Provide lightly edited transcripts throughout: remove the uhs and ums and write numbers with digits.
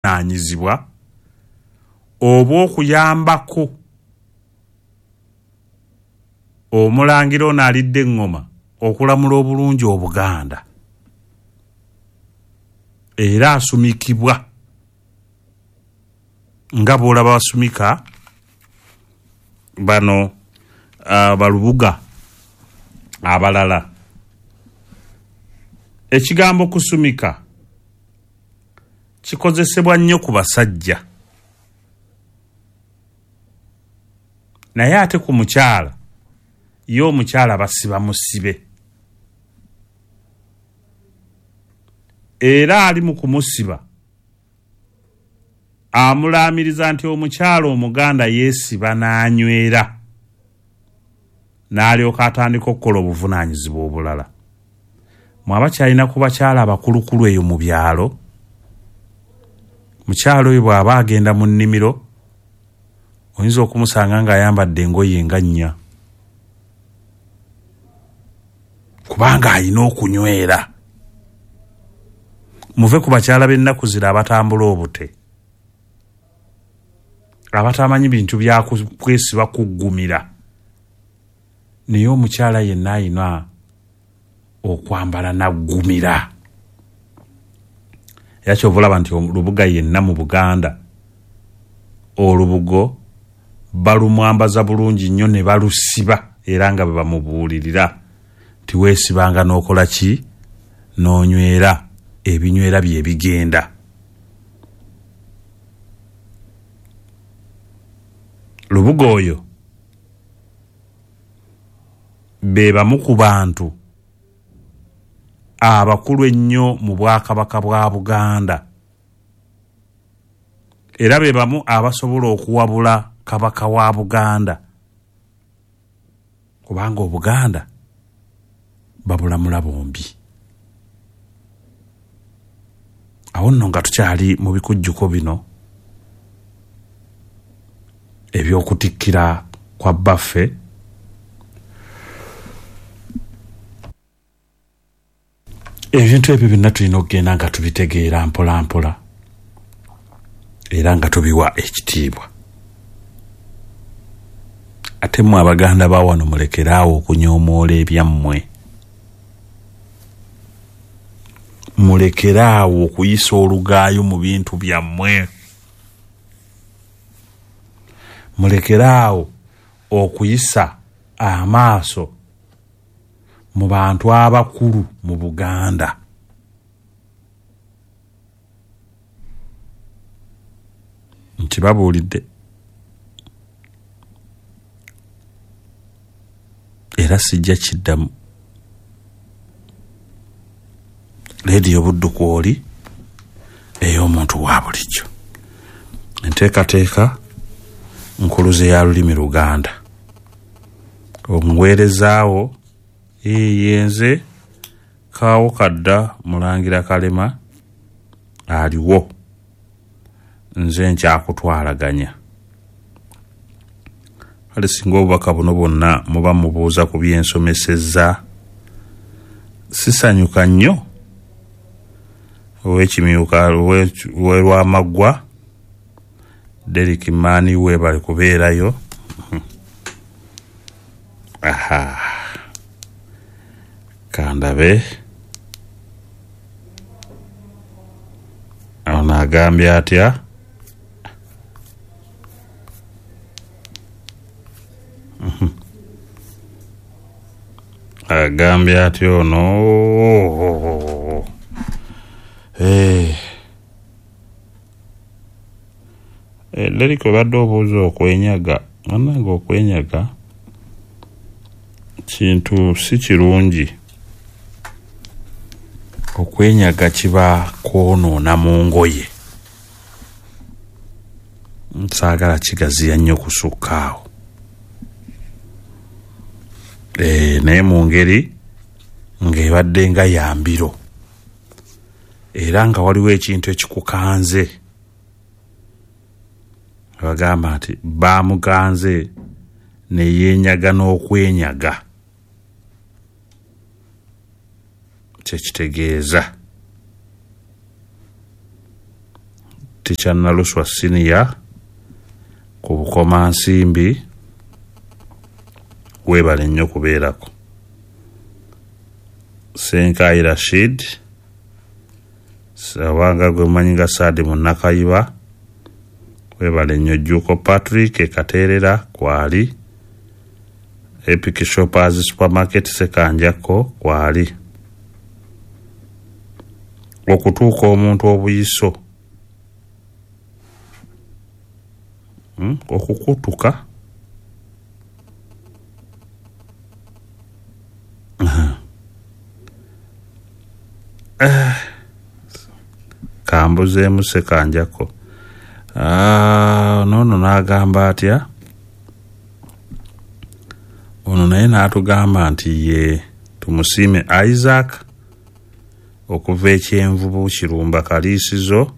obuvunaanyizibwa obw'okuyambako omulangira ono alidde eŋŋoma okulamula obulungi Obuganda era asumikibwa nga bw'olaba basumika bano balubuga abalala. Ekigambo kusumika kikozesebwa nnyo ku basajja naye ate ku mukyala ye omukyala basiba musibe era ali mu kumusiba amulaamiriza nti omukyala Omuganda yeesiba n'anywera n'alyoka atandika okukola obuvunaanyizibwa obulala. Mwaba kyalina ku bakyala abakulukulu eyo mu byalo. Mukyalo oyo bw'aba agenda mu nnimiro oyinza okumusanga ng'ayambadde engoye nga nnya kubanga alina okunywera. Muve ku bakyala b'ennaku zino abatambula obute, abatamanyi bintu bya kwesiba kuggumira, naye omukyala yenna alina okwambala naggumira. Era kyova olaba nti olubuga yenna mu Buganda olubugo balumwambaza bulungi nnyo ne balusiba era nga bwe bamubuulirira nti weesibanga n'okola ki, n'onywera ebinywera bye bigenda. Lubuga oyo be bamu ku bantu abakulu ennyo mu Bwakabaka bwa Buganda era be bamu abasobola okuwabula Kabaka wa Buganda kubanga Obuganda babulamula bombi. Awo nno nga tukyali mu bikujjuko bino eby'okutikkira kwa baffe, ebintu ebyo byonna tulina okugenda nga tubitegeera mpola mpola era nga tubiwa ekitiibwa. Ate mmwe Abaganda ba wano mulekeraawo okunyoomoola ebyammwe, mulekeraawo okuyisa olugaayo mu bintu byammwe, mulekeraawo okuyisa amaaso mu bantu abakulu mu Buganda. Nkibabuulidde era sijja kiddamu. Leediyo Budduku oli ey'omuntu wa bulijjo. Enteekateeka nkuluze ya lulimi Luganda. Omuweerezaawo yenze Kaawo Kadda Mulangira Kalema aliwo, nze nkyakutwalaganya. Kale singa obubaka buno bwonna muba mubuuza ku byensomesezza, sisanyuka nnyo ow'ekimyuka Lwamaggwa Derrick Mani we bali kubeerayo. Aha, kandabe ono agambye atya? Agambye atya ono? Derrick obadde obuuza okwenyaga, ananga okwenyaga kintu si kirungi. Okwenyaga kiba kwonoona mu ngoye. Nsaagala kigaziya nnyo kusukka awo. Naye mu ngeri ng'ebadde nga yambiro era nga waliwo ekintu ekikukanze. Bagamba nti baamuganze ne yeenyaga n'okwenyaga. Kyekitegeeza Ticha Naluswa Senior ku Bukomansimbi webale nnyo kubeerako. Senkai Rashid Sawanga gwe mumanyi nga Saadi Munnakayiba webale nnyo. Juko Patrick Katerera kwali. Epic Shoppers Supermarket Sekanjako kwali. Okutuuka omuntu obuyiso okukutuka kambuzeemu Sekanjako. Nono n'agamba atya? Ono naye n'atugamba nti ye tumusiime Isaac okuva Ekyenvubu Kirumba Kaliisizo.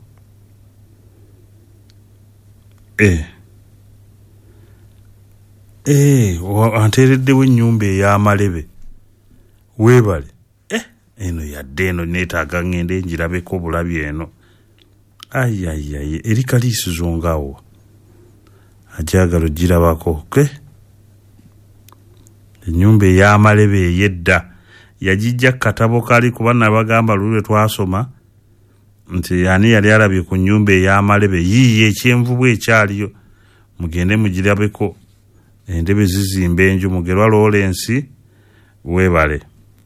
Anteereddewo ennyumba ey'amalebe weebale. Eno yadde eno neetaaga ngende njirabeko bulabi eno. Ayi eri Kaliisizo ngawo ajagala ogirabako. Ennyumba ey'amalebe ey'edda yagijja katabo kali kuba nabagamba lulwe twasoma nti ani yali alabye ku nnyumba ey'amalebe yiiye Ekyenvubu ekyaliyo mugende mugirabeko. Endebe zizimba enju. Mugerwa Lawrence weebale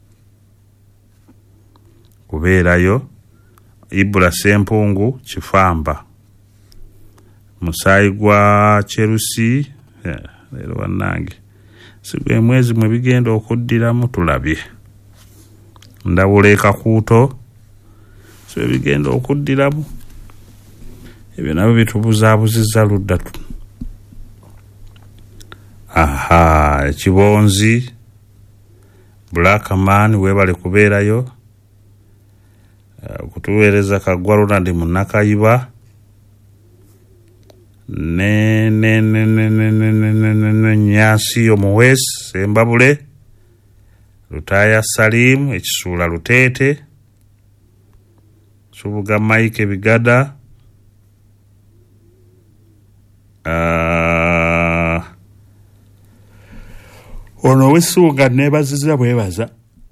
kubeerayo. Ibula Sempungu Kifamba Musaayi gwa Cherusi leero wannange sigwe mwezi mwe bigenda okuddiramu tulabye. Ndawula Ekakuuto so bigenda okuddiramu. Ebyo nabyo bitubuzaabuziza ludda. Ekibonzi Blackman weebale kubeerayo. Kutuweereza Kaggwa Ronald Munnakayiba Nyasi Omuwes Sembabule Lutaya Salim Ekisuula Luteete Subuga Mike Bigada ono Wesuuga neebaziza bwebaza.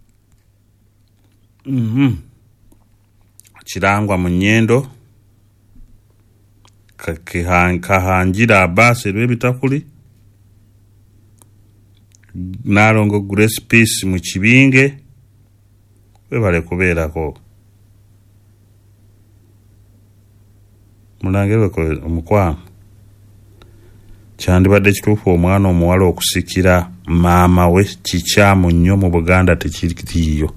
Kirangwa Munyendo Kahanjira Abbas Lwebitakuli Nalongo Grace Peace mu Kibinge webale kubeerako. Munange ko omukwano kyandibadde kituufu omwana omuwala okusikira maama we kikyamu nnyo mu Buganda tekiriyo.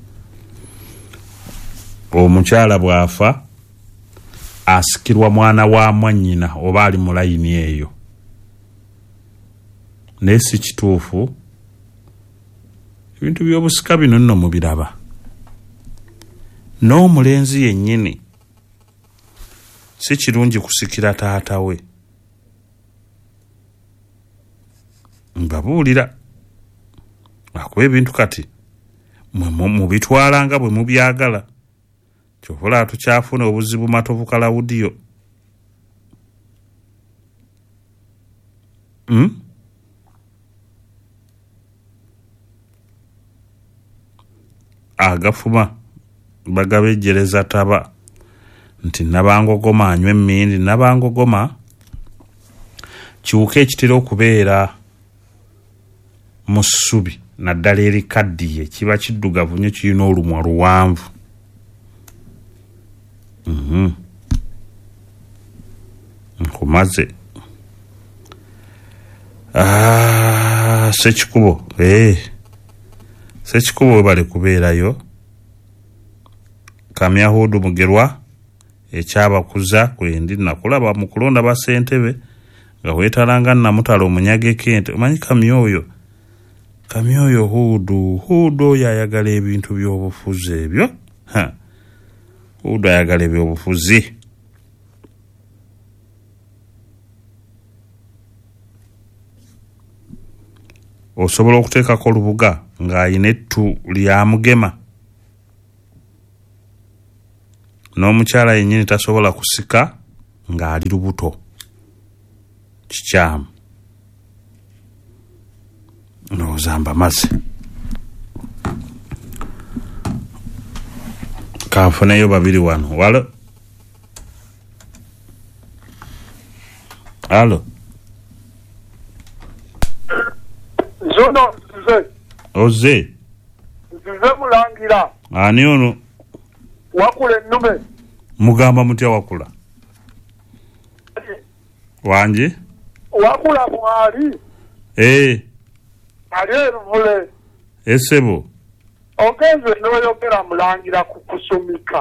Omukyala bwafa asikirwa mwana wa mwannyina oba ali mu layini eyo. Naye si kituufu. Ebintu by'obusika bino nno mubiraba. N'omulenzi yennyini si kirungi kusikira taata we. Mbabuulira akuba ebintu kati mubitwala nga bwe mubyagala. Kyovula tukyafuna obuzibu Matovu Kalawudiyo. Agafuma bagabejjereza taba nti Nabangogoma anywe emmindi. Nabangogoma kiwuka ekitera okubeera mu ssubi naddala erikaddiye kiba kiddugavu nnyo kirina olumwa luwanvu. Nkumaze. Sekikubo Sekikubo webale kubeerayo. Kamyahudu Mugerwa ekyabakuza kwendi nakulaba mu kulonda ba Ssentebe nga weetalanga Namutala omunyageko ente. Omanyi Kamyoyo Hudu oyo ayagala ebintu by'obufuzi ebyo. Hudu ayagala ebyobufuzi. Osobola okuteekako olubuga ng'ayina ettu lyamugema. N'omukyala yennyini tasobola kusika ng'ali lubuto kikyamu n'ozamba maze kanfuneyo babiri wano. Walo alo zono nze oze mulangira ani ono wakula ennume mugamba mutya wakula wanje wakula mwali ali eruvule esebo ogenze n'oyogera mulangira ku kusumika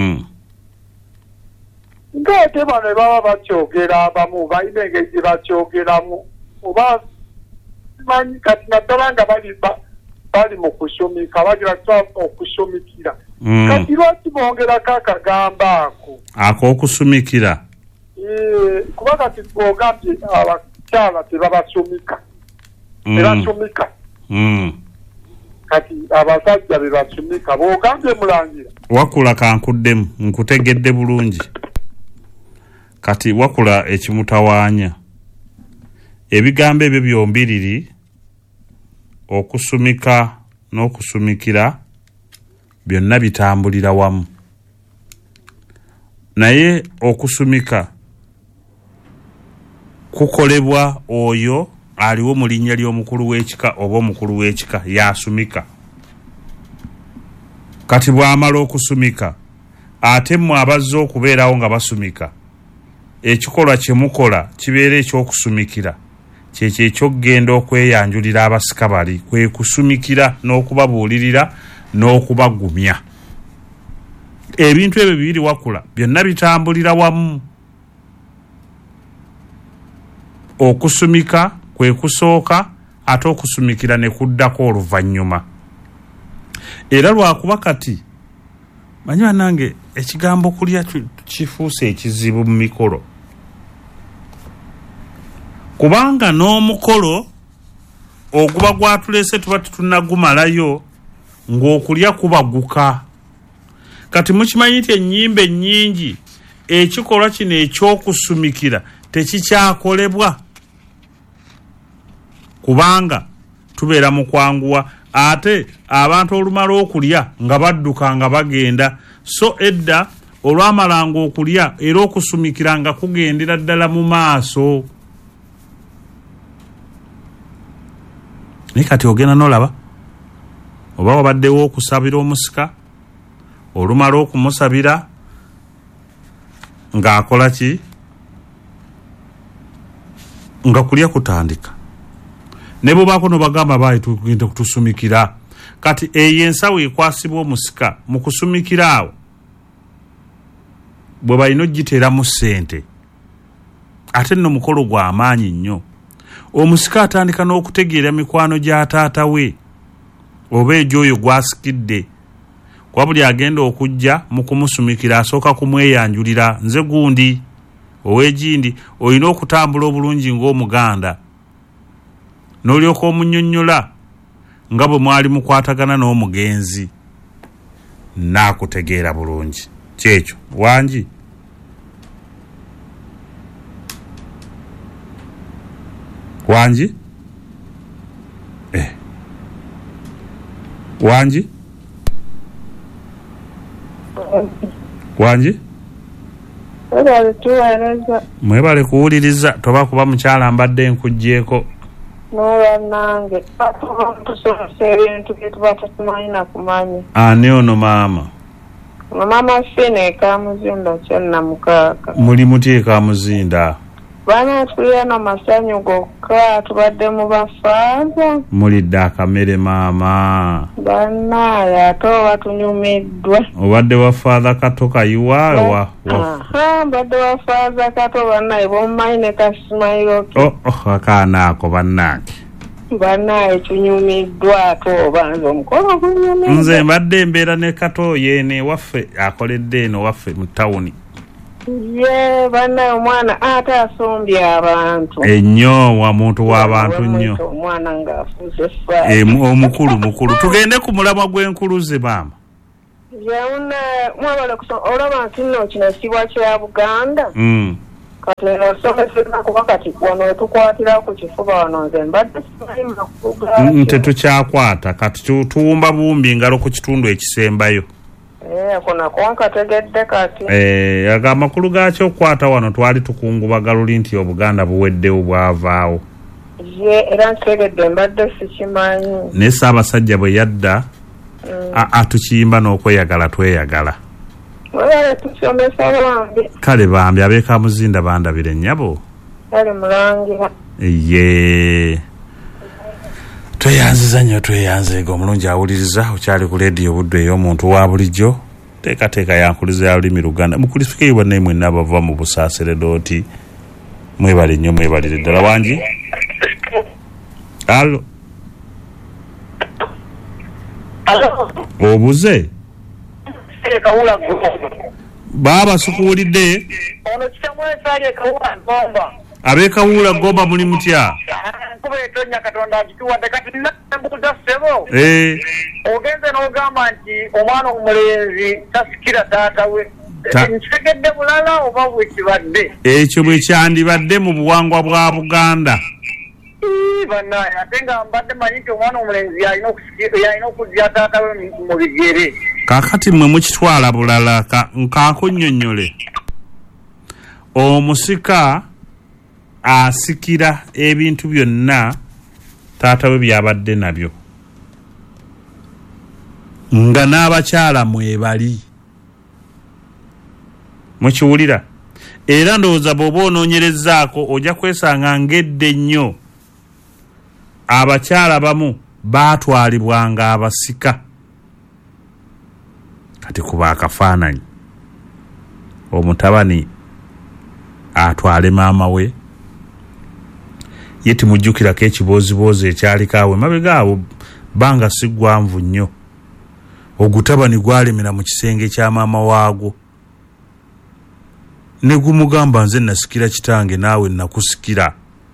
ng'ate bano baba bakyogera abamu balina engeri gye bakyogeramu oba simanyi kati naddala nga bali mu kusumika bagira okusumikira kati lwaki bongerako akagamba ako ak'okusumikira kuba kati ogambye abakyala tebabasumika tebasumika kati abasajja bebasumika bw'ogambye mulangira wakula kankuddemu nkutegedde bulungi kati wakula ekimutawaanya ebigambo ebyo byombiriri okusumika n'okusumikira byonna bitambulira wamu naye okusumika kukolebwa oyo aliwo mu linnya ly'omukulu w'ekika oba omukulu w'ekika yasumika kati bw'amala okusumika ate mmwe abazze okubeerawo nga basumika ekikolwa kye mukola kibeera ekyokusumikira kyekyo ekyokgenda okweyanjulira abasika bali kwe kusumikira n'okubabuulirira n'okubagumya ebintu ebyo bibiri wakula byonna bitambulira wamu okusumika kwe kusooka ate okusumikira ne kuddako oluvannyuma era lwakuba kati manyi bannange ekigambo kulya kifuuse ekizibu mu mikolo kubanga n'omukolo oguba gwatulese tuba tetunnagumalayo ng'okulya kubaguka kati mukimanyi nti ennyimba ennyingi ekikolwa kino ekyokusumikira tekikyakolebwa kubanga tubeera mu kwanguwa ate abantu olumala okulya nga badduka nga bagenda so edda olwamalanga okulya era okusumikira nga kugendera ddala mu maaso naye kati ogenda n'olaba oba wabaddewo okusabira omusika olumala okumusabira ng'akola ki nga kulya kutandika ne bwebaako nobagamba baali tugenda kutusumikira kati eyo ensawo ekwasibwa omusika mu kusumikira awo bwe balina ogiteeramu ssente ate nno mukolo gwa maanyi nnyo omusika atandika n'okutegeera mikwano gya taata we oba egyoyo gwasikidde kwa buli agenda okujja mu kumusumikira asooka kumweyanjulira nze gundi ow'egindi olina okutambula obulungi ng'omuganda n'olyoka omunnyonnyola nga bwe mwali mukwatagana n'omugenzi naakutegeera bulungi kyekyo wangi wangi wangi wangi mwebale kuwuliriza toba kuba mukyala mbadde nkugjeeko n'olwanange atuba tusomesa ebintu bye tuba tetumanyi na kumanya ani ono maama maama fene ekamuzinda kyonna mukaaga muli muti ekamuzinda baana tulina masanyu gokka tubadde mu bafaaza mulidde akamere maama bannaye ate oba tunyumiddwa obadde wa faatha kato kayiwa mbadde wa faatha kato bannaye bomumanyi ne kasimayiroke akaana ako bannange bannaye tunyumiddwa ate oba nze omukolo gunyumiddwa nze mbadde embeera ne kato yeene waffe akoledde eno waffe mu tawuni ye bannaye omwana ate asombye abantu ennyo wa muntu w'abantu nnyo omwana ng'afuuse faaza omukulu tugende ku mulamwa gw'enkuluze maama yauna mwabale olaba nti nno kino ekibwa kya Buganda kati osomeseza kuba kati wano tukwatira ku kifuba wano nze mbadde simanyi makulu gaakyo. Tetukyakwata kati tuwumba bumbi ngalo ku kitundu ekisembayo. Nako nkategedde kati. Aga amakulu gaakyo okukwata wano twali tukungubaga luli nti Obuganda buweddewo bwavaawo. Era ntegedde mbadde sikimanyi. Ne Ssaabasajja bwe yadda tukiyimba n'okweyagala tweyagala. Tusomesa bambi. Kale bambi abeeka muzinda bandabire nnyabo. Kale mulangira. Tweyanziza nnyo tweyanzeega omulungi awuliriza okyali ku leediyo Buddu ey'omuntu wa bulijjo teekateeka yankuliza ya lulimi Luganda mukulisikeyi bonna mwenna abava mu Busaasire dooti mwebale nnyo mwebalire ddala wangi. Allo obuze baaba sukuwulidde ab'Ekawuula Gomba muli mutya? Ogenze n'ogamba nti omwana omulenzi tasikira taata we nkitegedde bulala oba bwekibadde ekyo bwe kyandibadde mu buwangwa bwa Buganda. Bannaye ate nga mbadde manyi nti omwana omulenzi yalina okuzya taata we mu bigere. Kaakati mmwe mukitwala bulala nkankunnyonnyole. Omusika asikira ebintu byonna taata we byabadde nabyo nga n'abakyala mwebali mukiwulira. Era ndowooza bw'oba onoonyerezaako ojja kwesanga ngedde nnyo abakyala bamu baatwalibwanga abasika. Kati kuba akafaananyi omutabani atwale maama we ye timujjukirako ekibooziboozi ekyalikaawe mabega awo banga si ggwanvu nnyo. Ogutabani gwalemera mu kisenge kya maama waagwo ne gumugamba nze nasikira kitange naawe nakusikira.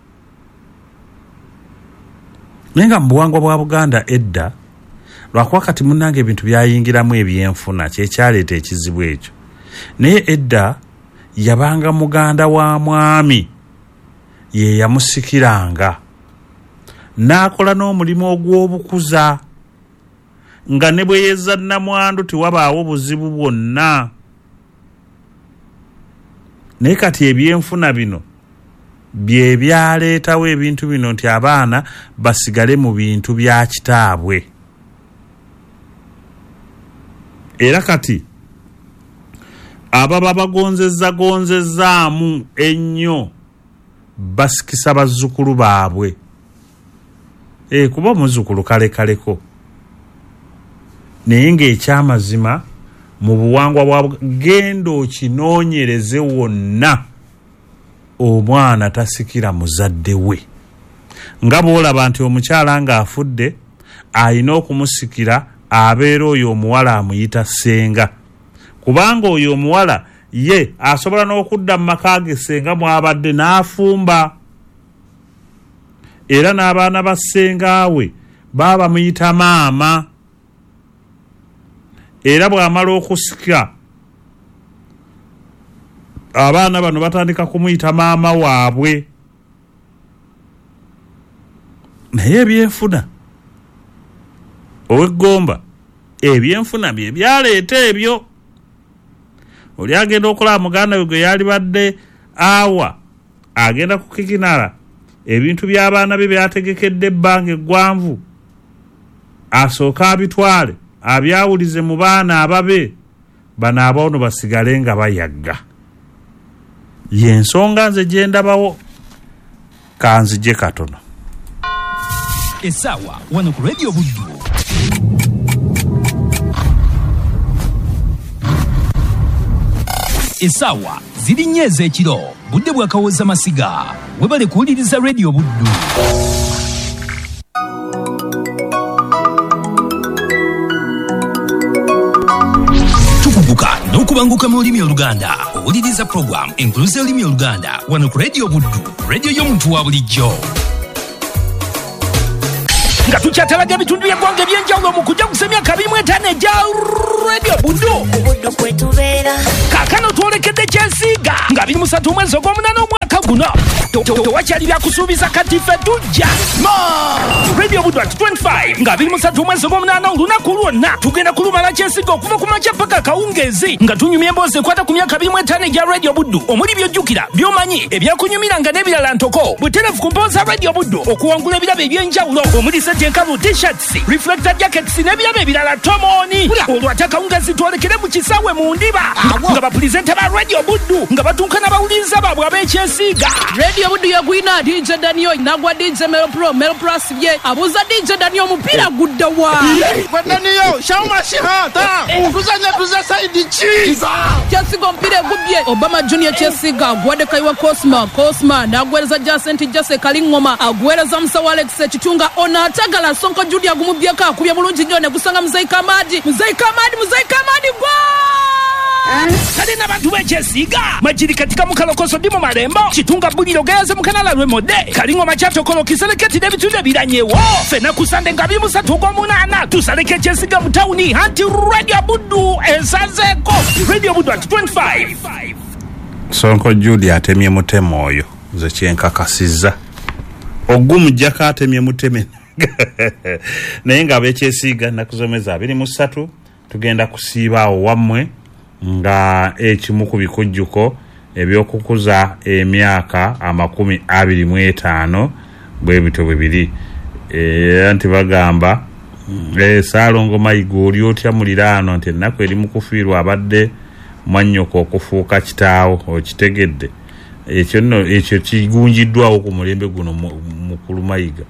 Naye nga mu buwangwa bwa Buganda edda lwakuba kati munnange ebintu byayingiramu ebyenfuna kyekyaleeta ekizibu ekyo. Naye edda yabanga muganda wa mwami ye yamusikiranga n'akola n'omulimu ogw'obukuza nga ne bwe yeza nnamwandu tewabaawo buzibu bwonna. Naye kati ebyenfuna bino bye byaleetawo ebintu bino nti abaana basigale mu bintu bya kitaabwe. Era kati ababa bagonzezzaamu ennyo basikisa bazzukulu baabwe. Kuba omuzzukulu kalekaleko. Naye ng'ekyamazima mu buwangwa bwa genda okinoonyereze wonna omwana tasikira muzadde we. Nga bw'olaba nti omukyala ng'afudde alina okumusikira abeera oyo omuwala amuyita ssenga. Kubanga oyo omuwala ye asobola n'okudda mu maka ge ssenga mwabadde n'afumba. Era n'abaana ba ssenga we baba bamuyita maama. Era bw'amala okusika abaana bano batandika kumuyita maama waabwe. Naye ebyenfuna ow'Eggomba ebyenfuna bye byaleeta ebyo. Oli agenda okulaba muganda we gwe yali badde awa agenda kukikinala ebintu by'abaana be byategekedde ebbanga eggwanvu asooka abitwale abyawulize mu baana ababe bano abaono basigale nga bayagga. Yensonga nze gye ndabawo kanzije katono. Essaawa wano ku Radio Buddu. Essaawa ziri nnyo ez'ekiro budde bwakawooza masiga webale kuwuliriza Radio Buddu. Tukubuka n'okubanguka mu lulimi Oluganda owuliriza program enkuluze olulimi Oluganda wano ku Radio Buddu, radio y'omuntu wa bulijjo. nga tukyatalaga ebitundu by'eggwanga ebyenjawulo mu kujja kusemya 25 egya Radio Buddu. Kaakano twolekedde Kyesiiga nga 23 omwezi ogw'omunaana omwaka guno. Tewakyali byakusuubiza kati ffe tujja Radio Buddu at 25 nga 23 omwezi ogw'omunaana olunaku lwonna tugenda kulumala Kyesiiga okuva ku makya paka kawungeezi nga tunyumya emboozi ekwata ku myaka 25 egya Radio Buddu omuli by'ojjukira by'omanyi ebyakunyumiranga n'ebirala ntoko butereevu ku mboozi Radio Buddu okuwangula ebirabo eby'enjawulo omuli ssentenkalu t-shirts reflector jackets n'ebirabo ebirala tomooni olwo ate akawungeezi twolekere mu kisaawe mu ndiba nga bapulizenta ba Radio Buddu nga batuuka n'abawuliriza baabwe ab'Ekyesiiga. Radio Buddu yagwina DJ Daniel nagwa DJ Melo Plus bye abuza DJ Daniel omupiira gudda wa Daniel shama shihata kuzanya side cheese Kyesiiga omupiira gubye Obama Junior Kyesiiga agwadde kaiwa Cosma nagwereza Jacent Jase Kalingoma agwereza Musawa Alex Kitunga ona atagala Sonko Judy agumubyeka akubya bulungi nnyo ne gusanga Muzayi Kamadi gwa kale n'abantu b'Ekyesiiga majiri katika mukalokoso ndi mu malembo Kitunga buliro geyaze mukanala lw'emode Kalingoma kyatokolo kiseleketi n'ebitundu ebiranyewo fena kusande nga 23 ogw'omunaana tusaleke Ekyesiiga mu tawuni anti Radio Buddu esazeeko Radio Buddu at 25. Sonko Judy atemye mutemo oyo nze kyenkakasizza ogumujjako atemye muteme naye nga ab'Ekyesiiga nakuzomeza 23 tugenda kusiibaawo wammwe nga ekimu ku bikujjuko ebyokukuza emyaka 25 bwe bito bibiri anti bagamba Saalongo Mayiga oli otya muliraano nti ennaku eri mu kufiirwa abadde mwannyoko okufuuka kitaawo okitegedde ekyo kigunjiddwawo ku mulembe guno mukulu Mayiga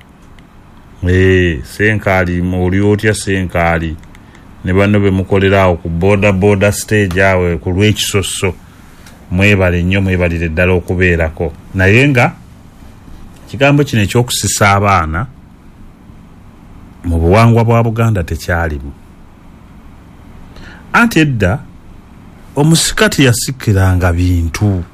Senkaali oli otya Senkaali ne banno be mukolerawo ku boda stage awe ku lw'ekisoso mwebale nnyo mwebalire ddala okubeerako naye nga kigambo kino ekyokusisa abaana mu buwangwa bwa Buganda tekyalimu anti edda omusika teyasikiranga bintu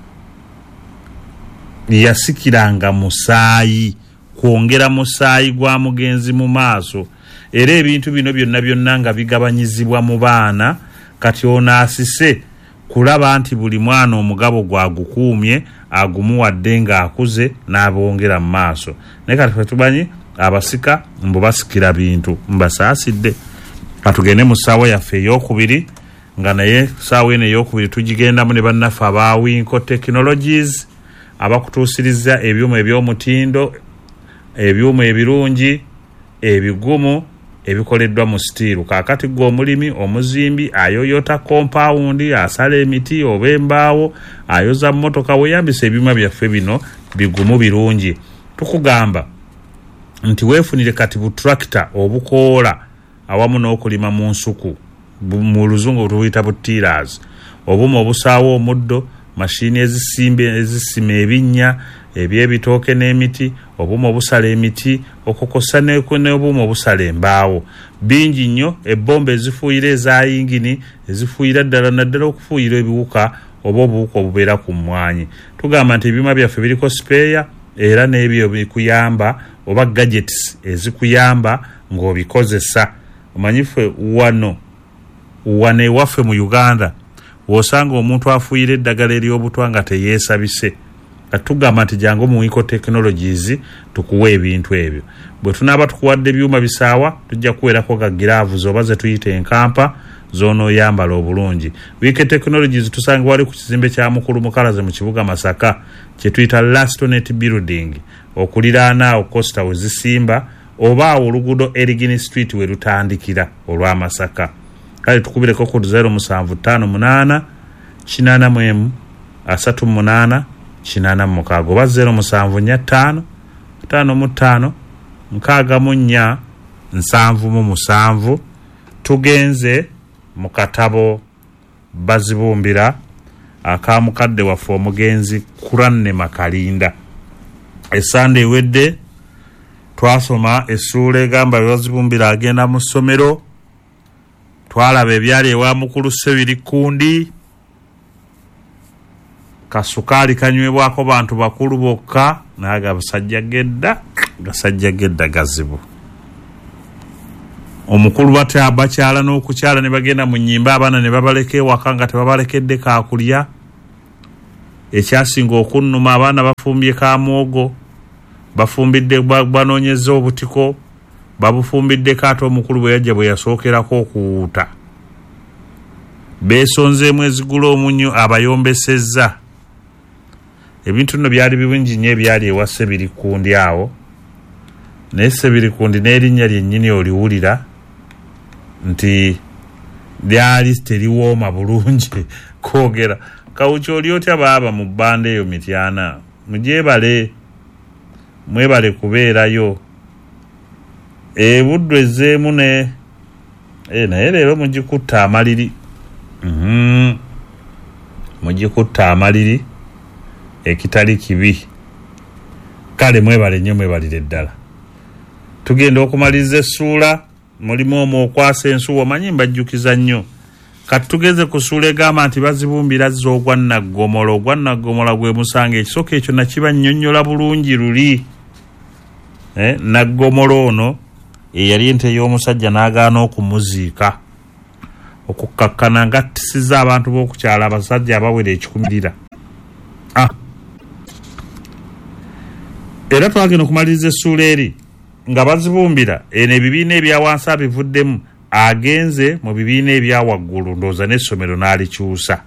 yasikiranga musaayi kwongera musaayi gwa mugenzi mu maaso era ebintu bino byonna nga bigabanyizibwa mu baana kati ono asise kulaba nti buli mwana omugabo gwagukuumye agumuwadde nga akuze n'abongera mu maaso naye kati ffe tumanyi abasika mbu basikira bintu mbasaasidde katugende mu ssaawa yaffe ey'okubiri nga naye ssaawa eno ey'okubiri tugigendamu ne bannaffe aba Winco Technologies abakutuusiriza ebyuma eby'omutindo ebyuma ebirungi ebigumu ebikoleddwa mu stiiru kaakati gwe omulimi omuzimbi ayoyota kompawundi asala emiti oba embaawo ayoza mmotoka weyambisa ebyuma byaffe bino bigumu birungi tukugamba nti weefunire kati butrakita obukoola awamu n'okulima mu nsuku mu luzungu tubuyita butiras obumu obusaawo omuddo mashini ezisima ebinnya ebyebitooke n'emiti obumu obusala emiti okukosa n'obumu obusala embaawo bingi nnyo ebbomba ezifuuyira eza yingini ezifuuyira ddala naddala okufuuyira ebiwuka oba obuwuka obubeera ku mmwanyi tugamba nti ebyuma byaffe biriko speya era n'ebyo bikuyamba oba gadgets ezikuyamba ng'obikozesa omanyife wano ewaffe mu Uganda wosanga omuntu afuuyira eddagala ery'obutwa nga teyeesabise katugamba nti jangu mu Winco Technologies tukuwa ebintu ebyo bwe tunaaba tukuwadde ebyuma bisaawa tujja kuweerako ga giraavuzi oba ze tuyita enkampa z'onooyambala obulungi. Winco Technologies tusanga wali ku kizimbe kya Mukulu Mukalaze mu kibuga Masaka kye tuyita Lastonet Building okuliraana Costa wezisimba oba oluguudo Erigini Street we lutandikira olwa Masaka. Kale tukubireko ku 0758 88 38 kinana mukago ba 0745 55 nkagamunya nsanvu mu musanvu tugenze mu katabo bazibumbira akamukadde waffe omugenzi Kuranne Makalinda esande wedde twasoma essuula egamba bazibumbira agenda mu ssomero twalaba ebyali ewa mukulu Sebiri Kundi kasukali kanywebwako bantu bakulu bokka naga basajja gedda gazibu omukulu bakyala n'okukyala ne bagenda mu nnyimba abaana ne babaleka ewaka nga tebabalekedde kaakulya. Ekyasinga okunnuma abaana bafumbye kamwogo, bafumbidde banoonyeza obutiko, babufumbiddeko ate omukulu bwe yajja bwe yasookerako okuwuuta. Beesonzeemu ezigula omunyo abayombesezza. Ebintu nno byali birungi nnyo ebyali ewa Sebirikundi awo, naye Sebirikundi n'erinnya lyennyini oliwulira nti lyali teriooma bulungi kwogera. Kawuki oli otya baaba mu bbanda eyo Mityana, mugyebale, mwebale kubeerayo. Buddu ezzeemu naye leero mugikutta amaliri. Mugikutta amaliri ekitali kibi. Kale mwebale nnyo, mwebalire ddala. Tugenda okumaliriza essuula, mulimu omwo okwasa ensuwa, manyi mbajjukiza nnyo. Kati tugeze ku ssuula egamba nti bazibumbira zza ogwa Naggomola. Ogwa Naggomola gwe musanga, ekisoko ekyo nakiba nnyonnyola bulungi luli. Naggomola ono eyali ente y'omusajja n'agaana okumuziika, okukkakkana ngattisiza abantu b'okukyala abasajja abawera 100. Era twagenda okumaliriza essuula eri nga bazibumbira eno ebibiina ebya wansi abivuddemu, agenze mu bibiina ebya waggulu, ndowooza n'essomero n'alikyusa.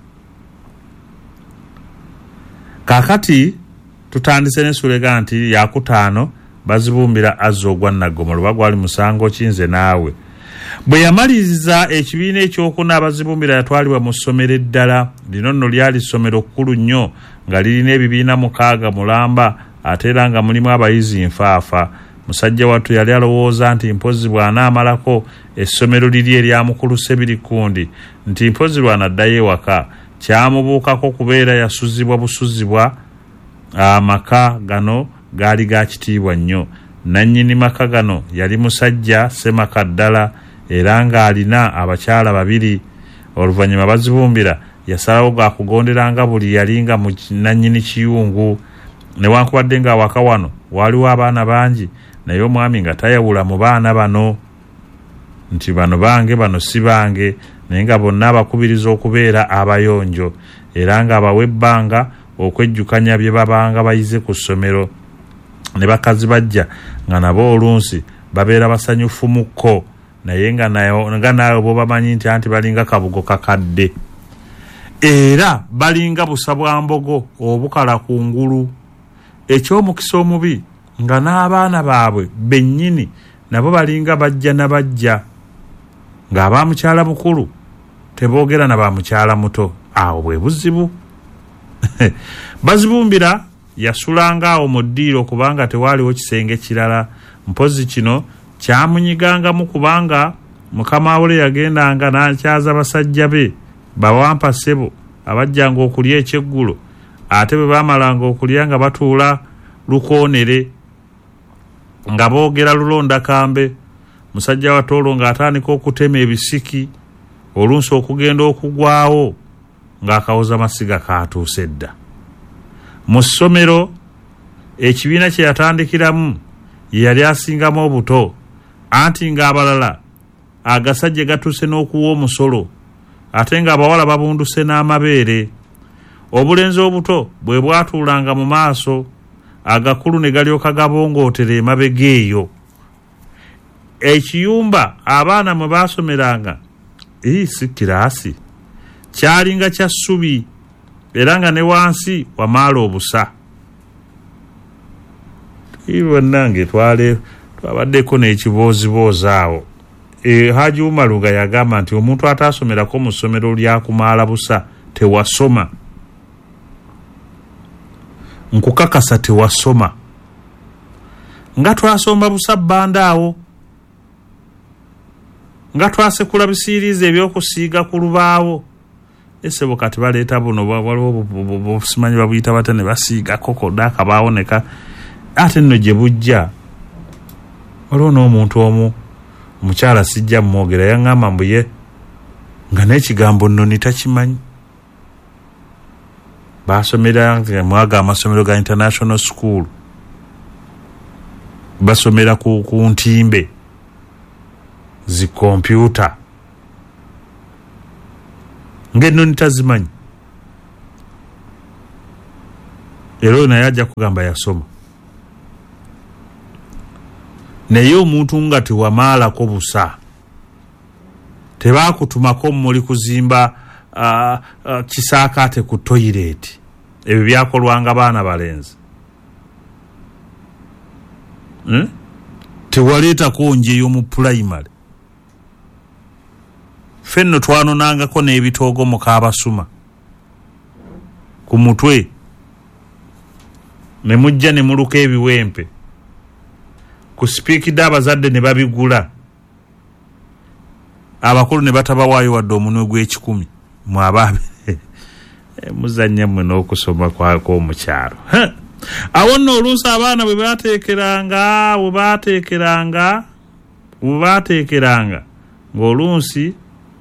Kaakati tutandise n'essuula egamba nti yakutaano bazibumbira Azza ogwa Naggomola, bagwali musango ki nze naawe. Bwe yamaliriza ekibiina ekyokuna abazibumbira yatwalibwa mu ssomero eddala. Lino nno lyali ssomero kkulu nnyo nga lirina ebibiina 6 mulamba, ate era nga mulimu abayizi nfaafa. Musajja wattu yali alowooza nti mpozi bw'anaamalako essomero liri erya mukulu Sebirikundi nti mpozi lw'anaddayo ewaka. Kyamubuukako kubeera yasuzibwa busuzibwa. Amaka gano gaali ga kitiibwa nnyo. Nannyini maka gano yali musajja Semaka ddala, era ng'alina abakyala 2. Oluvannyuma bazibumbira yasalawo gaakugonderanga buli yalinga mu nannyini kiyungu. Newankubadde nga awaka wano waliwo abaana bangi, naye omwami nga tayawula mu baana bano nti bano bange bano si bange, naye nga bonna abakubiriza okubeera abayonjo, era nga abawa ebbanga okwejjukanya bye babanga bayize ku ssomero. Ne bakazi bajja nga nabo olunsi babeera basanyufu mukko, naye nga naawe bw'obamanyi nti anti balinga kabugo kakadde, era balinga busa bwa mbogo obukala ku ngulu. Eky'omukisa omubi nga n'abaana baabwe bennyini nabo balinga bajja na bajja, ng'abamukyala mukulu teboogera na bamukyala muto. Awo bwe buzibu. Bazibumbira yasulanga awo mu ddiiro kubanga tewaaliwo kisenge kirala. Mpozi kino kyamunyigangamu kubanga mukama we yagendanga n'akyaza basajja be bawampa ssebo abajjanga okulya ekyeggulo, ate bwe baamalanga okulya nga batuula lukoonere nga boogera lulonda kambe. Musajja wa Toolo ng'atandika okutema ebisiki, olunsi okugenda okugwawo ng'akawoza masiga kaatuuse dda. Mu ssomero ekibiina kye yatandikiramu ye yali asingamu obuto, anti ng'abalala agasajja gatuuse n'okuwa omusolo, ate ng'abawala babunduse n'amabeere. Obulenzi obuto bwe bwatuulanga mu maaso, agakulu ne galyoka gabongootera emabega eyo. Ekiyumba abaana mwe baasomeranga si kiraasi, kyalinga kya ssubi, era nga ne wansi wamaala obusa. Bannange twabaddeko n'ekibooziboozi awo. Haji Umaruga yagamba nti omuntu ataasomerako mu ssomero lyakumaala busa tewasoma. Nkukakasa tewasoma. Nga twasomba busa bbanda awo, nga twasekula bisiiriizi ebyokusiiga ku lubaawo. Esebo kati baleeta buno waliwo simanyi babuyita bata ne basiigako kodda akabaawoneka. Ate nno gye bujja waliwo n'omuntu omu omukyala sijja mmwogera yaŋŋamba mbu ye nga n'ekigambo nnoni takimanyi. Baasomera mwaga amasomero ga International School, basomera ku ntimbe zi kompyuta ngeno nitazimanyi ero naye ajja kugamba yasoma naye omuntu nga tewamaalako busa tebakutumako muli kuzimba kisaakaate ku toyireti ebyo byakolwanga baana balenzi tewaleetako njeyo mu pulayimale fenno twanonangako n'ebitoogo mu kaabasuma ku mutwe ne mujja ne muluka ebiwempe ku sipiikidde abazadde ne babigula abakulu ne batabawaayo wadde omunwe gw'ekikumi mwabaabe muzannya mmwe n'okusoma kw'omukyalo awo nno oluusi abaana bwe baateekeranga ng'oluusi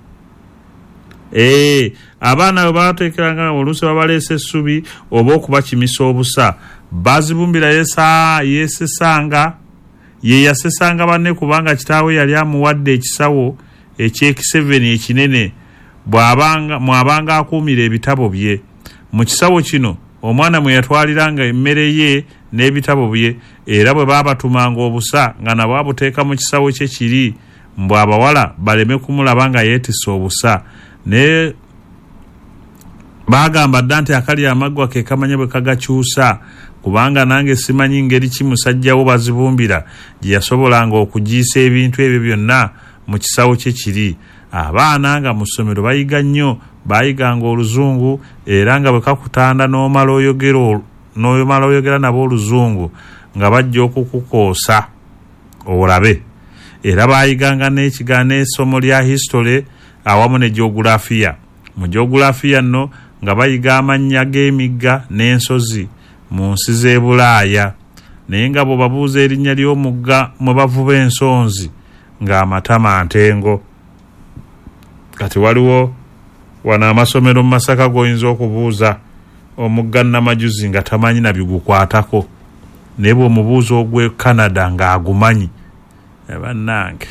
abaana bwe baateekeranga oluusi babaleesa essubi oba okubakimisa obusa bazibumbira yesesanga yeyasesanga banne kubanga kitaawe yali amuwadde ekisawo eky'eki7 ekinene mwabanga akuumira ebitabo bye mu kisawo kino omwana mwe yatwaliranga emmere ye n'ebitabo bye era bwe baabatumanga obusa nga nabo abuteeka mu kisawo kye kiri mbw abawala baleme kumulaba nga yeetisse obusa ne bagamba dda nti akali amaggwa ke kamanya bwe kagakyusa kubanga nange simanyi ngeri ki musajjawo bazibumbira gye yasobolanga okugiisa ebintu ebyo byonna mu kisawo kye kiri abaana nga mu ssomero bayiga nnyo bayiganga oluzungu era nga bwe kakutanda n'omala oyogera nabo oluzungu nga bajja okukukoosa olabe era bayiganga n'ekigaano essomo lya history awamu ne geographiya mu geographiya nno nga bayiga amannya g'emigga n'ensozi mu nsi z'e Bulaaya naye nga bwe babuuza erinnya ly'omugga mwe bavuba ensonzi ng'amatama ntengo kati waliwo wano amasomero mu Masaka g'oyinza okubuuza omugga Namajuzi nga tamanyi nabigukwatako naye bw'omubuuza ogw'e Canada ng'agumanyi bannange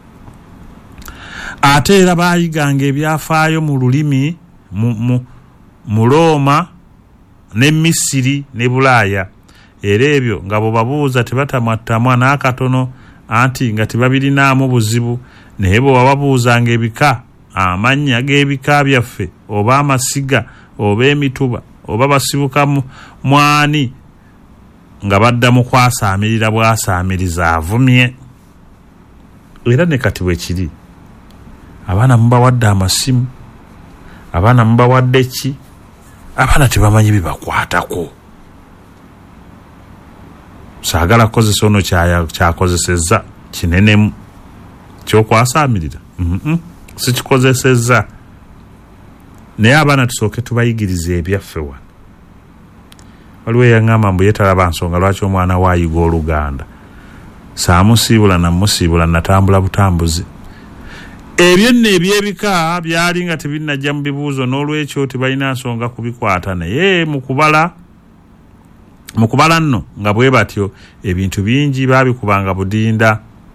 ate era baayiganga ebyafaayo mu lulimi mu Roma ne Misiri ne Bulaaya era ebyo nga bwe babuuza tebatamwatamwa n'akatono anti nga tebabirinaamu buzibu naye bwe bababuuzanga ebika amannya g'ebika byaffe oba amasiga oba emituba oba basibuka mwani nga badda mu kwasaamirira bwasaamiriza avumye era ne kati bwe kiri abaana mubawadde amasimu abaana mubawadde ki abaana tebamanyi bibakwatako saagala kukozesa ono kyakozesezza kinenemu kyokwasamirira sikikozesezza naye abaana tusooke tubayigiriza ebyaffe wano waliwo eyaŋŋamba mbu yeetalaba nsonga lwaki omwana waayiga Oluganda saamusiibula namusiibula natambula butambuzi ebyo nno ebyebika byali nga tebinnajja mu bibuuzo n'olwekyo tebalina nsonga kubikwata naye mu kubala nno nga bwe batyo ebintu bingi baabikubanga budinda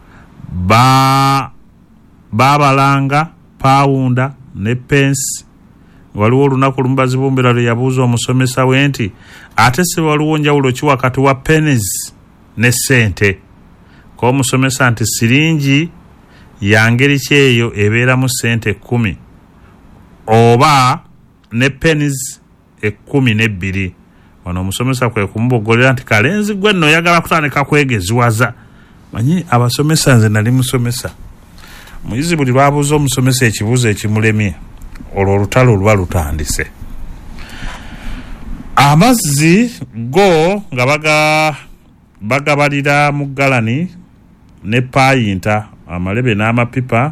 baabalanga paawunda ne pensi waliwo olunaku lumu bazibumbira lwe yabuuza omusomesa we nti ate se waliwo njawulo ki wakati wa pennies ne ssente k'omusomesa nti siringi ya ngeri ki eyo ebeeramu ssente 10 oba ne pennies 12 wano omusomesa kwe kumubogolera nti kalenzi gwe nno oyagala kutandika kwegeziwaza manyi abasomesa nze nali musomesa muyizi buli lwabuuza omusomesa ekibuuzo ekimulemye olwo olutalo luba lutandise amazzi go nga bagabalira mu galani ne payinta amalebe n'amapipa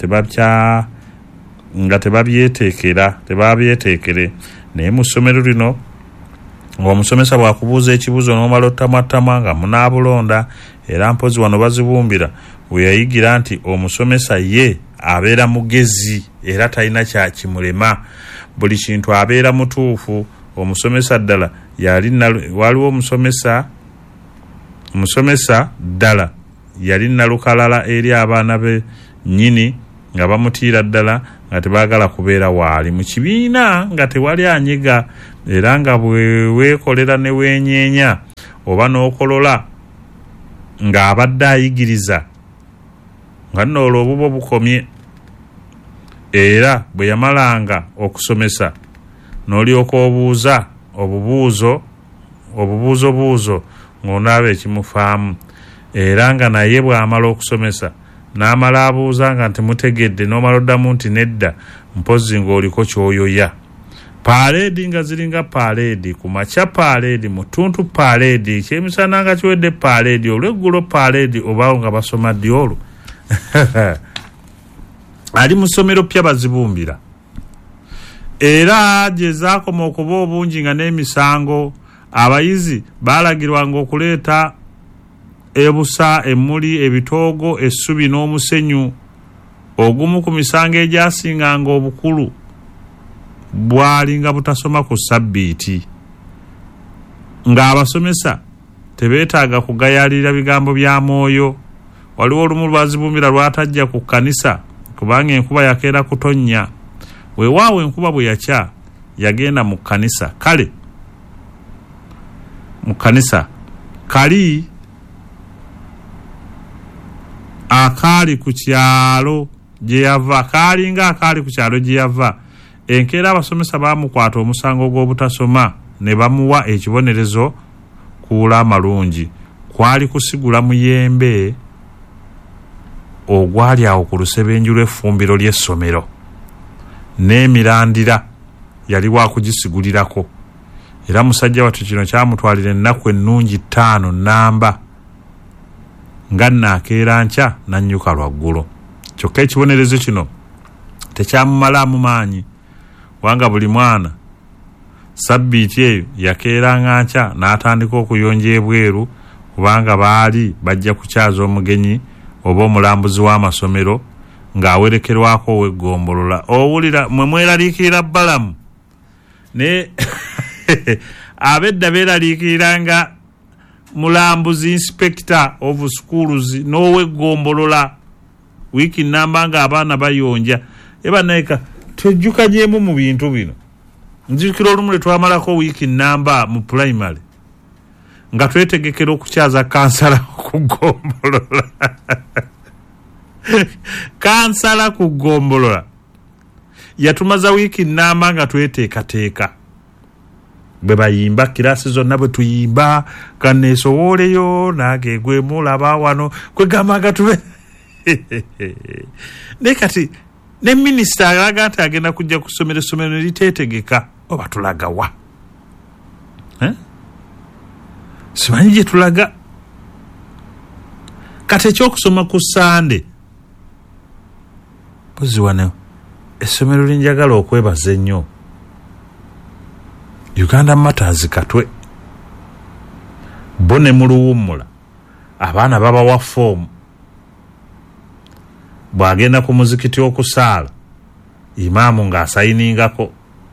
nga tebabyeteekere naye mu ssomero lino ng'omusomesa bwakubuuza ekibuuzo n'omala ottamatama nga munaabulonda era mpozi wano bazibumbira we yayigira nti omusomesa ye abeera mugezi era talina kyakimulema buli kintu abeera mutuufu omusomesa ddala waliwo omusomesa ddala yali nalukalala eri abaana be nyini nga bamutiira ddala nga tebaagala kubeera waali mu kibiina nga tewali anyiga era nga bwe weekolera ne weenyeenya oba n'okolola ng'abadde ayigiriza nga nno olwo obubo bukomye era bwe yamalanga okusomesa n'olyoka obuuza obubuuzo ng'onaaba ekimufaamu era nga naye bw'amala okusomesa n'amala abuuza nga ntimutegedde n'omala oddamu nti nedda mpozzi ng'oliko kyoyoya. Paaleedi nga ziringa paaleedi, ku makya paaleedi, mu ttuntu paaleedi, kyemisana nga kiwedde paaleedi, olweggulo paaleedi obaawo nga basoma ddi olwo ali mu ssomero pya bazibumbira era gye zaakoma okuba obungi nga n'emisango abayizi baalagirwanga okuleeta ebusa, emmuli, ebitoogo, essubi n'omusenyu. Ogumu ku misango egyasinganga obukulu bwalinga butasoma ku sabbiiti ng'abasomesa tebeetaaga kugayaalira bigambo bya Mwoyo. Waliwo olumu lwazibumbira lwatajja ku kkanisa kubanga enkuba yakeera kutonnya. Weewaawo enkuba bwe yakya yagenda mu kkanisa. Kale mu kkanisa kali akaali ku kyalo gye yava, kaalinga akaali ku kyalo gye yava. Enkeera abasomesa baamukwata omusango gw'obutasoma ne bamuwa ekibonerezo kuula amalungi. Kwali kusigula muyembe ogwali awo ku lusebenju lw'effumbiro ly'essomero n'emirandira yali waakugisigulirako era musajja wattu kino kyamutwalira ennaku ennungi 5 nnamba nga naakeera nkya nannyuka lwaggulo. Kyokka ekibonerezo kino tekyamumalaamu maanyi kubanga buli mwana sabbiiti eyo yakeeranga nkya n'atandika okuyonja ebweru kubanga baali bajja kukyaza omugenyi oba omulambuzi w'amasomero ng'awerekerwako ow'eggombolola. Owulira mwe mweraliikirira Balamu ne abedda beeraliikiriranga mulambuzi inspector of schools n'ow'eggombolola wiiki nnamba ng'abaana bayonja ebanaika twejjuka gyemu mu bintu bino. Nzijukira olumu lwe twamalako wiiki nnamba mu primary nga twetegekera okukyaza kansala ku ggombolola kansala ku ggombolola yatumaza wiiki nnamba nga tweteekateeka bwe bayimba kiraasi zonna bwe tuyimba kaneesowooleyo nange gwe mulaba wano kwegamba nga tube naye kati ne minisita alaga nti agenda kujja kusomera essomero ne liteetegeka oba tulaga wa simanyi gye tulaga. Kati ekyokusoma ku Sande pozi wano essomero linjagala okwebaza ennyo Uganda Matters Katwe bo ne mu luwummula abaana babawa foomu bw'agenda ku muzikiti okusaala imaamu ng'asayiningako,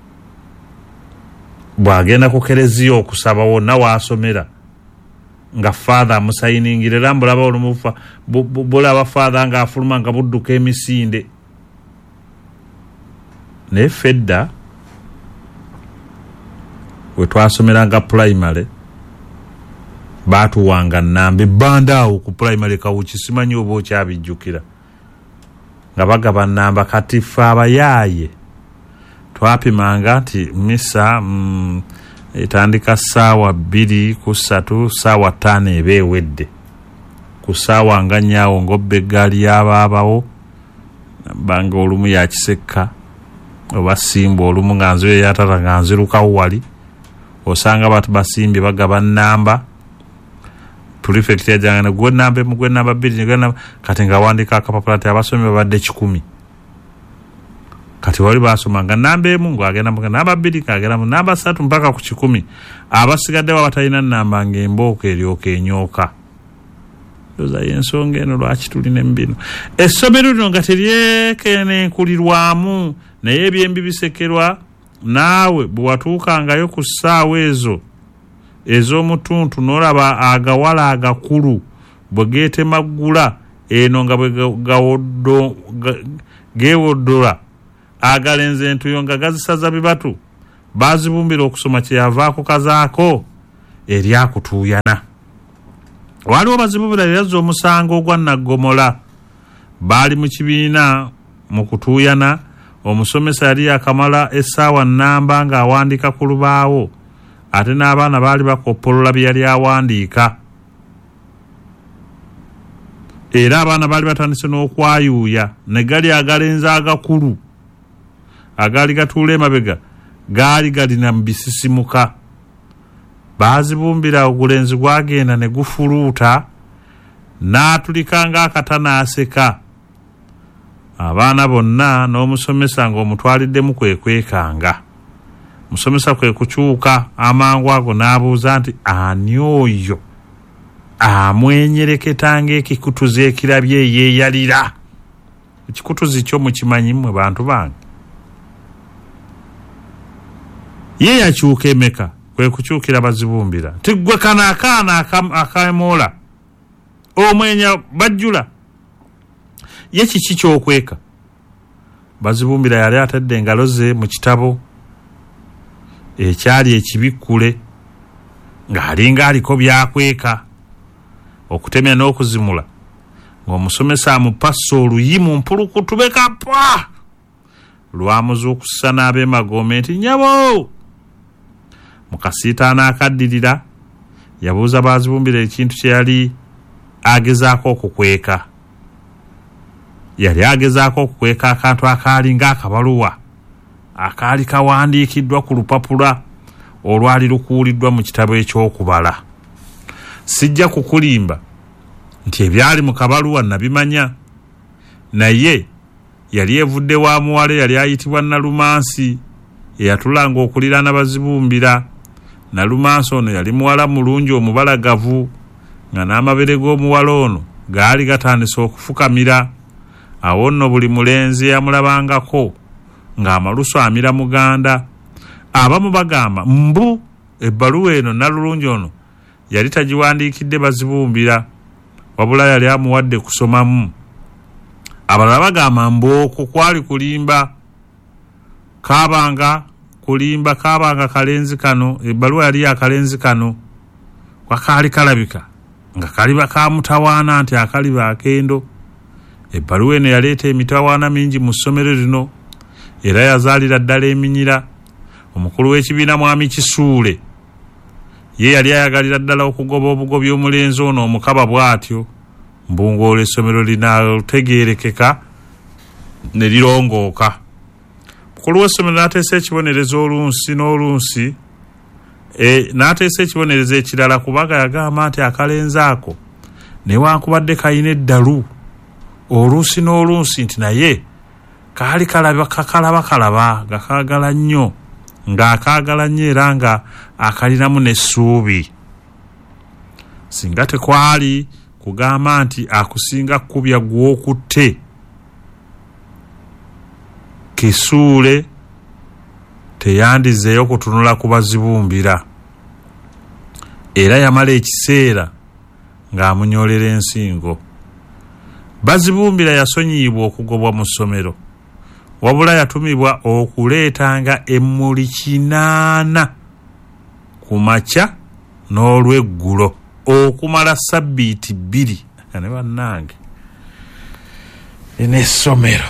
bw'agenda ku kereziya okusaba wonna waasomera nga faatha amusayiningira era mbulaba olumu bulaba faatha ng'afuluma nga budduka emisinde. Naye fedda we twasomeranga primary baatuwanga nnambe bbanda awo ku primary Kawuki, simanyi oba okyabijjukira nga bagaba nnamba. Kati ffe abayaaye twapimanga nti misa etandika ssaawa 2 ku 3 ssaawa 5 eba ewedde. Ku ssaawa nga nyaawo ng'obba eggaali y'abaabawo banga olumu yakisekka oba simba olumu nga nzire yatata nga nzirukawo wali osanga batu basimbye bagaba nnamba. Prefect yajanga gwe namba mu gwe namba 2 kati nga wandika akapapula ati abasomi babadde 10. Kati wali basomanga namba emu ng'agenda mu namba 2 kagenda mu namba 3 mpaka ku 10. Abasigadde batalina namba ng'embooka eryoka enyooka. Doza yensonga eno lwaki tulina mbino. Essomero lino nga teryekenenkulirwamu naye ebyembi bisekerwa naawe bwe watuukangayo ku ssaawa ezo ez'omutuntu n'olaba agawala agakulu bwe geetemaggula eno nga bwe geewoddola agalenzi entuyo nga gazisaza bibatu bazibumbira okusoma kyeyavaako kazaako eryakutuuyana. Waliwo bazibumbira yazza omusango ogwa Naggomola. Baali mu kibiina mu kutuuyana, omusomesa yali yakamala essaawa nnamba ng'awandiika ku lubaawo, ate n'abaana baali bakoppolola bye yali awandiika. Era abaana baali batandise n'okwayuuya ne gali agalenzi agakulu agaali gatuula emabega gaali galina mu bisisimuka. Baazibumbira ogulenzi gwagenda ne gufuluuta n'atulika ng'akatanaaseka. Abaana bonna n'omusomesa ng'omutwaliddemu kwekwekanga. Musomesa kwe kukyuka amangu ago n'abuuza nti ani oyo amwenyereketanga ekikutuzi ekirabye yeeyalira? Ekikutuzi kyo mukimanyi mmwe bantu bange? Ye yakyuka emeka kwe kukyukira bazibumbira nti ggwe kana akaana akaemoola omwenya bajjula ye kiki kyokweka? Bazibumbira yali atadde engalo ze mu kitabo ekyali ekibikkule ng'alinga aliko byakweka okutemya n'okuzimula ng'omusomesa amupassa oluyimu mpulukutube kapwa lwamuzuukusa n'ab'emagome nti nyabo. Mu kasiitaana akaddirira yabuuza bazibumbira ekintu kye yali agezaako okukweka. Yali agezaako okukweka akantu akaali ng'akabaluwa akaali kawandiikiddwa ku lupapula olwali lukuuliddwa mu kitabo eky'okubala. Sijja kukulimba nti ebyali mu kabaluwa nabimanya, naye yali evudde wa muwala yali ayitibwa Nalumansi eyatulanga okuliraana bazibumbira. Nalumansi ono yali muwala mulungi omubalagavu nga n'amabere g'omuwala ono gaali gatandise okufukamira. Awo nno buli mulenzi yamulabangako ng'amalusu amira muganda. Abamu bagamba mbu ebbaluwa eno Nalulungi ono yali tagiwandiikidde bazibumbira, wabula yali amuwadde kusomamu. Abalala bagamba mbu okwo kwali kulimba, kaabanga kulimba, kaabanga kalenzi kano, ebbaluwa yali yakalenzi kano kwakaali kalabika nga kaliba kamutawaana nti akaliba akendo. Ebbaluwa eno yaleeta emitawaana mingi mu ssomero lino era yazaalira ddala eminyira. Omukulu w'ekibiina Mwami Kisuule ye yali ayagalira ddala okugoba obugobi omulenzi ono omukaba bw'atyo mbungoola essomero linaategeerekeka ne lirongooka. Mukulu w'essomero n'ateesa ekibonerezo oluusi n'oluusi n'ateesa ekibonerezo ekirala kubanga yagamba nti akalenzi ako newankubadde kayina eddalu oluusi n'oluusi nti naye kaali kalaba gakaagala nnyo, ng'akaagala nnyo era nga akalinamu n'essuubi. Singa tekwali kugamba nti akusinga kkubya gw'okutte, Kisuule teyandizeeyo kutunula ku bazibumbira era yamala ekiseera ng'amunyoolera ensingo. Bazibumbira yasonyiyibwa okugobwa mu ssomero, wabula yatumibwa okuleetanga emmuli 8 ku makya n'olweggulo okumala sabbiiti 2. Ne bannange n'essomero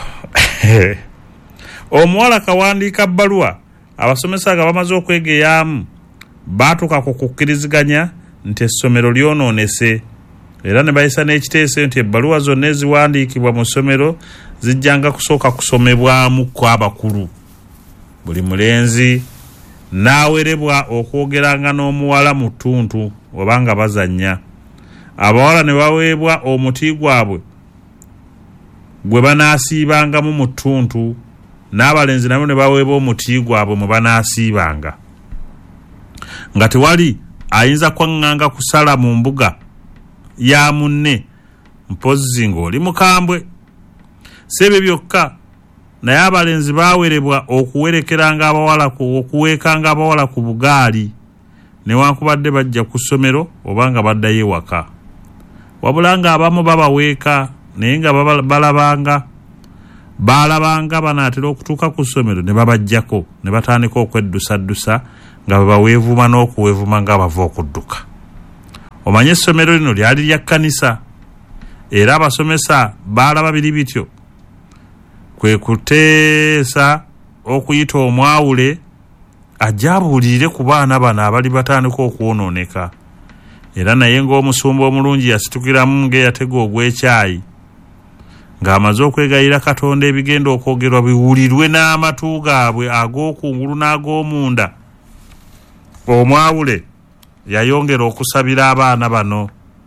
omuwala kawandiika bbaluwa, abasomesa nga bamaze okwegeyamu baatuuka ku kukkiriziganya nti essomero lyonoonese era ne bayisa n'ekiteeso nti ebbaluwa zonna eziwandiikibwa mu ssomero zijjanga kusooka kusomebwamu kw'abakulu. Buli mulenzi n'awerebwa okwogeranga n'omuwala mu ttuntu obanga bazannya. Abawala ne baweebwa omuti gwabwe gwe banaasiibangamu mu ttuntu, n'abalenzi nabo ne baweebwa omuti gwabwe mwe banaasiibanga. Nga tewali ayinza kwaŋŋanga kusala mu mbuga ya munne mpozzi ng'oli mukambwe. Si ebyo byokka, naye abalenzi baawerebwa okuwerekeranga abawala okuweekanga abawala ku bugaali newankubadde bajja ku ssomero oba nga baddayo ewaka. Wabula nga abamu babaweeka naye nga balabanga banaatera okutuuka ku ssomero ne babajjako ne batandika okweddusaddusa nga bwe baweevuma n'okuweevuma nga bava okudduka. Omanye essomero lino lyali lya kkanisa era abasomesa baalaba biri bityo, kwe kuteesa okuyita omwawule ajja abuulirire ku baana bano abali batandika okwonooneka. Era naye ng'omusumba omulungi yasitukiramu ng'eyatega ogw'ekyayi ng'amaze okwegayira Katonda ebigenda okwogerwa biwulirwe n'amatu gaabwe ag'okungulu n'ag'omunda. Omwawule yayongera okusabira abaana bano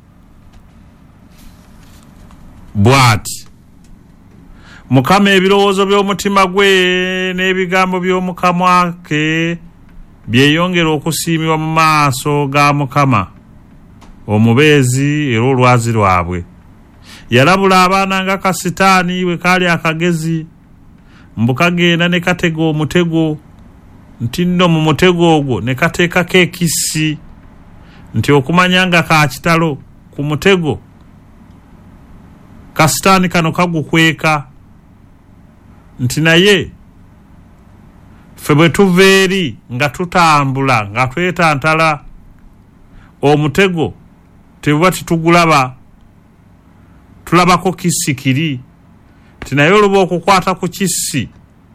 bw'ati: Mukama, ebirowoozo by'omutima gwe n'ebigambo by'omukamwa ke byeyongera okusiimibwa mu maaso ga Mukama omubeezi era olwazi lwabwe. Yalabula abaana nga kasitaani bwe kaali akagezi mbu kagenda ne katega omutego, nti nno mu mutego ogwo ne kateekako ekissi, nti okumanya nga ka kitalo ku mutego kasitaani kano kagukweka, nti naye ffe bwe tuva eri nga tutambula nga twetantala omutego tebuba titugulaba, tulabako kissi kiri, nti naye oluba okukwata ku kissi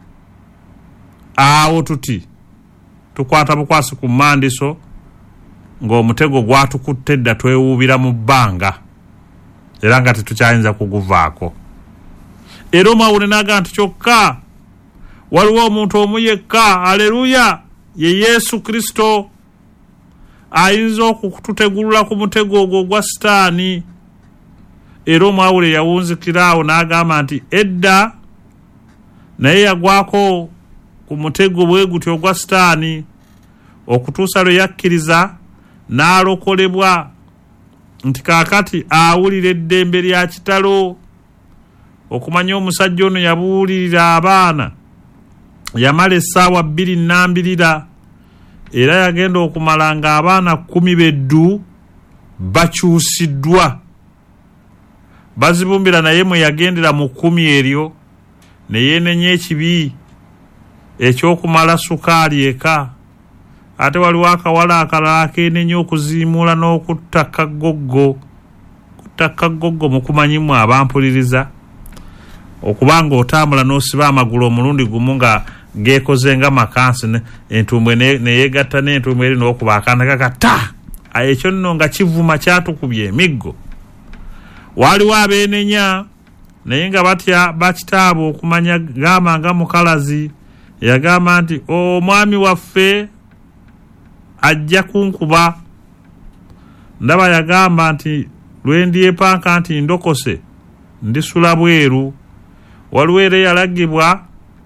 awo tuti tukwata bukwasi ku mmandiso ng'omutego gwatukutte dda twewuubira mu bbanga era nga tetukyayinza kuguvaako. Era omwawule n'agamba nti kyokka waliwo omuntu omu yekka, aleluya, ye Yesu Kristo, ayinza okututegulula ku mutego ogwo ogwa sitaani. Era omwawule yawunzikira awo n'agamba nti edda naye yagwako ku mutego bwe gutyo ogwa sitaani okutuusa lwe yakkiriza n'alokolebwa, nti kaakati awulira eddembe lya kitalo. Okumanya omusajja ono yabuulirira abaana yamala essaawa 2 nnambirira, era yagenda okumala nga abaana 10 beddu bakyusiddwa. Bazibumbira naye mwe yagendera mu 10 eryo ne yeenenya ekibi eky'okumala sukaali eka. Ate waliwo akawala akalala akeenenya okuziimuula n'okutta kagoggo. Kutta kagoggo mukumanyimu abampuliriza okubanga otambula n'osiba amagulu omulundi gumu nga geekoze nga makansi entumbwe neyegatta n'entumbwe eri n'okuba akanda kakata, ekyo nno nga kivuma kyatukubye emiggo. Waliwo abeenenya naye nga batya bakitaabwe okumanya, gamba nga mukalazi yagamba nti omwami waffe ajja kunkuba. Ndaba yagamba nti lwendyepanka nti ndokose ndisula bweru. Waliwo era yalagibwa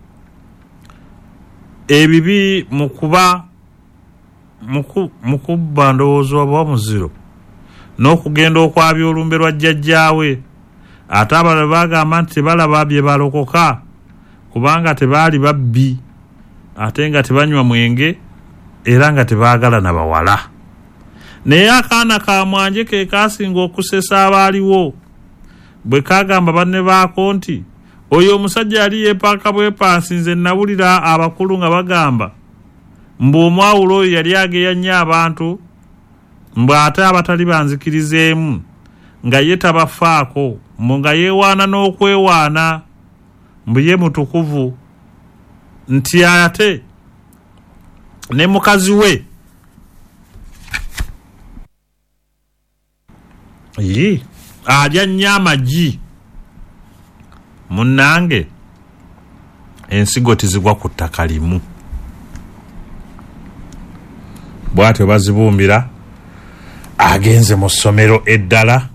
ebibi mukubba ndowooza oba muziro n'okugenda okwabya olumbe lwa jjajjaawe. Ate abalala bagamba nti tebalaba bye balokoka kubanga tebaali babbi ate nga tebanywa mwenge era nga tebaagala na bawala. Naye akaana ka mwanje ke kaasinga okusesa abaaliwo bwe kagamba banne baako nti oyo omusajja yali yeepaaka bwepansi. Nze nawulira abakulu nga bagamba mbu omwawulo oyo yali ageya nnyo abantu, mbu ate abatali banzikirizeemu nga ye tabafaako, mbu nga yeewaana n'okwewaana, mbu ye mutukuvu, nti ate ne mukazi we alya nnyo amagi. Munnange ensigo tizigwa ku ttaka limu. Bw'atyo bazibumbira agenze mu ssomero eddala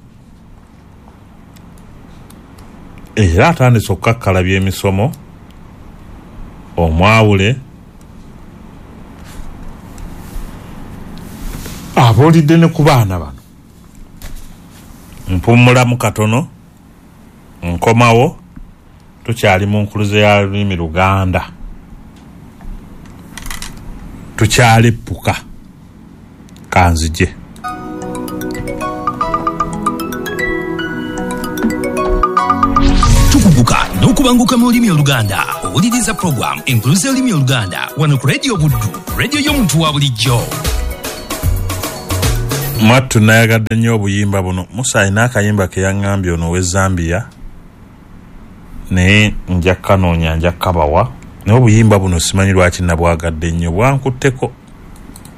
era atandise okukakkalabya emisomo. Omwawule abuulidde ne ku baana bano, mpummulamu katono nkomawo, tukyali mu nkuluze ya lulimi Luganda, tukyaleppuka kanzije. okubanguka mu lulimi oluganda owuliriza program enkuluze olulimi oluganda wano ku radio Buddu, radio y'omuntu wa bulijjo. Mwattu nayagadde nnyo obuyimba buno. Musa alina akayimba ke yaŋŋambye ono ow'e Zambia naye nja kanoonya nja kabawa naye obuyimba buno simanyi lwaki nabwagadde nnyo bwankutteko.